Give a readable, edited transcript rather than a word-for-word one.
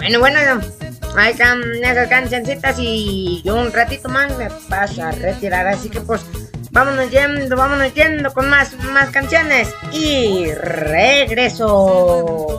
Bueno, ahí están esas cancioncitas y yo un ratito más me paso a retirar, así que pues vámonos yendo con más canciones y regreso.